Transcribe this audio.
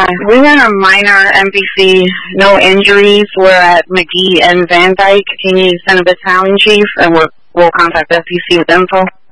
We had a minor MPC, no injuries. We're at McGee and Van Dyke. Can you send a battalion chief, and we'll contact FPC with info?